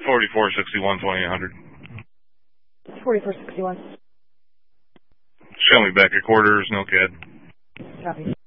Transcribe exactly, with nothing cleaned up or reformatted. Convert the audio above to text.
forty-four sixty-one, twenty-eight hundred. forty-four sixty-one. Show me back at quarters, no C A D. Copy.